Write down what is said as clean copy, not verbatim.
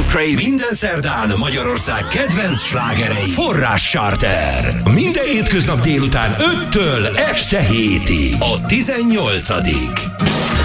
Crazy. Minden szerdán Magyarország kedvenc slágerei. Forrás Charter. Minden hétköznap délután 5-től este 7-ig. A 18.